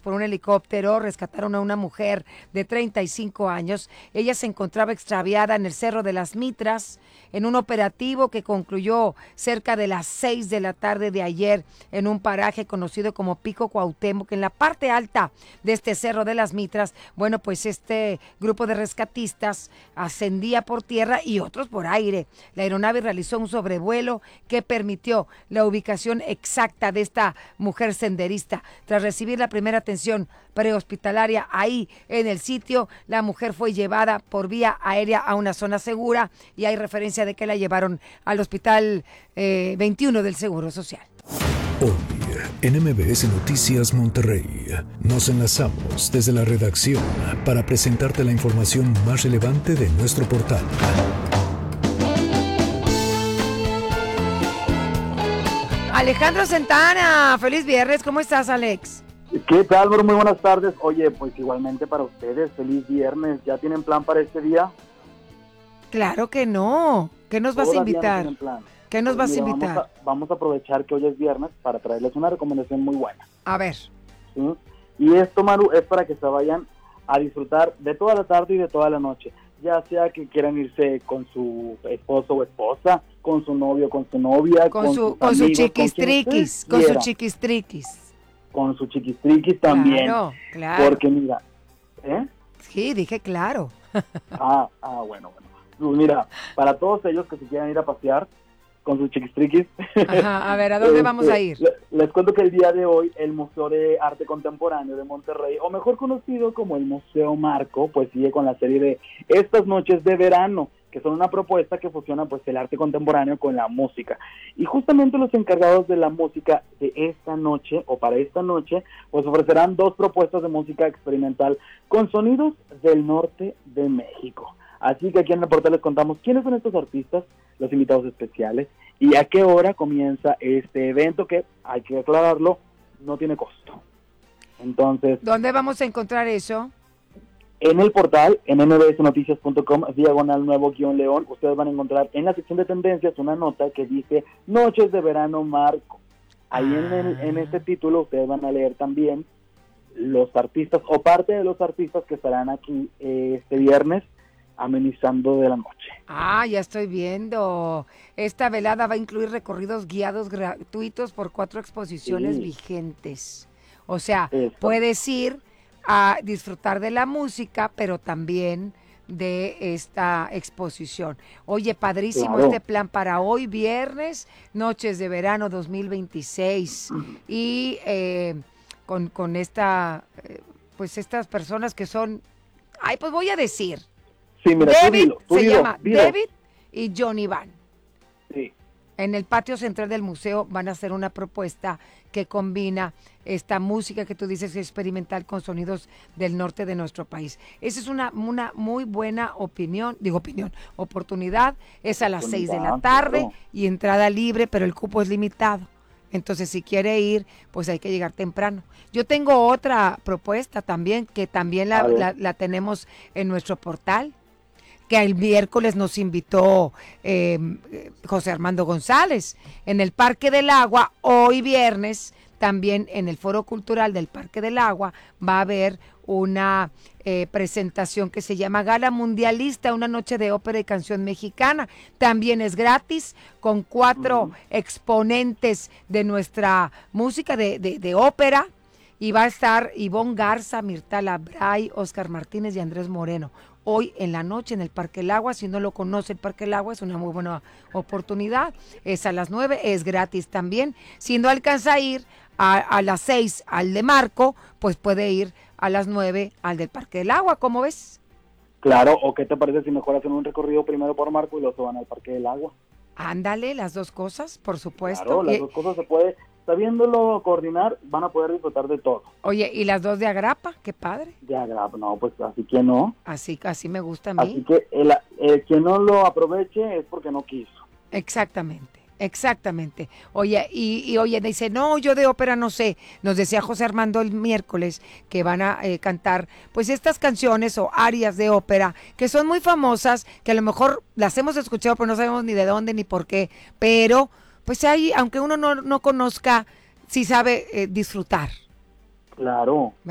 por un helicóptero rescataron a una mujer de 35 años. Ella se encontraba extraviada en el Cerro de las Mitras en un operativo que concluyó cerca de las 6 de la tarde de ayer en un paraje conocido como Pico Cuauhtémoc, en la parte alta de este Cerro de las Mitras. Bueno, pues este grupo de rescatistas ascendía por tierra y otros por aire. La aeronave realizó un sobrevuelo que permitió la ubicación exacta de esta mujer senderista. Tras recibir la primera atención prehospitalaria ahí en el sitio, la mujer fue llevada por vía aérea a una zona segura y hay referencia de que la llevaron al hospital 21 del Seguro Social. Hoy en MBS Noticias Monterrey nos enlazamos desde la redacción para presentarte la información más relevante de nuestro portal. Alejandro Santana, feliz viernes, ¿cómo estás, Alex? ¿Qué tal, Álvaro? Muy buenas tardes. Oye, pues igualmente para ustedes, feliz viernes. ¿Ya tienen plan para este día? Claro que no. ¿Qué nos vas a invitar? No tienen plan. ¿Qué nos vas a invitar? Vamos a aprovechar que hoy es viernes para traerles una recomendación muy buena. A ver. ¿Sí? Y esto, Maru, es para que se vayan a disfrutar de toda la tarde y de toda la noche. Ya sea que quieran irse con su esposo o esposa, con su novio, con su novia, con su chiquistriquis, con su chiquistriquis. Con su chiquistriquis también. Claro. Porque mira, Sí, dije claro. Bueno. Pues mira, para todos ellos que se quieran ir a pasear con sus chiquistriquis. Ajá, a ver, ¿a dónde vamos a ir? Les cuento que el día de hoy el Museo de Arte Contemporáneo de Monterrey, o mejor conocido como el Museo Marco, pues sigue con la serie de Estas Noches de Verano, que son una propuesta que fusiona pues el arte contemporáneo con la música. Y justamente los encargados de la música de esta noche, o para esta noche, pues ofrecerán 2 propuestas de música experimental con sonidos del norte de México. Así que aquí en el portal les contamos quiénes son estos artistas, los invitados especiales, y a qué hora comienza este evento que, hay que aclararlo, no tiene costo. Entonces, ¿dónde vamos a encontrar eso? En el portal, en mbsnoticias.com, /nuevo-león, ustedes van a encontrar en la sección de tendencias una nota que dice Noches de Verano Marco. Ahí en este título ustedes van a leer también los artistas, o parte de los artistas que estarán aquí este viernes, amenizando de la noche. Ya estoy viendo. Esta velada va a incluir recorridos guiados gratuitos por 4 exposiciones vigentes. O sea, puedes ir a disfrutar de la música, pero también de esta exposición. Oye, padrísimo este plan para hoy viernes, Noches de Verano 2026. Y con esta, pues estas personas que son, pues voy a decir, sí, mira, David, tú se dilo, llama David y Johnny Van. Sí. En el patio central del museo van a hacer una propuesta que combina esta música que tú dices experimental con sonidos del norte de nuestro país. Esa es una muy buena oportunidad. Es a las 6 de la tarde, claro, y entrada libre, pero el cupo es limitado. Entonces, si quiere ir, pues hay que llegar temprano. Yo tengo otra propuesta también, que también la tenemos en nuestro portal, que el miércoles nos invitó José Armando González en el Parque del Agua. Hoy viernes, también en el Foro Cultural del Parque del Agua, va a haber una presentación que se llama Gala Mundialista, una noche de ópera y canción mexicana. También es gratis, con 4 exponentes de nuestra música de ópera. Y va a estar Ivonne Garza, Mirta Labray, Oscar Martínez y Andrés Moreno. Hoy en la noche en el Parque del Agua. Si no lo conoce, el Parque del Agua es una muy buena oportunidad. Es a las 9, es gratis también. Si no alcanza a ir a las 6 al de Marco, pues puede ir a las 9 al del Parque del Agua, ¿cómo ves? Claro, o ¿qué te parece si mejor hacen un recorrido primero por Marco y luego se van al Parque del Agua? Ándale, las 2 cosas, por supuesto. Claro, las 2 cosas se puede, sabiéndolo coordinar, van a poder disfrutar de todo. Oye, ¿y las 2 de Agrapa? Qué padre. De Agrapa, no, pues así que no. Así me gusta a mí. Así que el quien no lo aproveche es porque no quiso. Exactamente. Oye, y oye, dice, no, yo de ópera no sé. Nos decía José Armando el miércoles que van a cantar, pues estas canciones o arias de ópera que son muy famosas, que a lo mejor las hemos escuchado, pero no sabemos ni de dónde ni por qué. Pero, pues ahí, aunque uno no conozca, sí sabe disfrutar. Claro.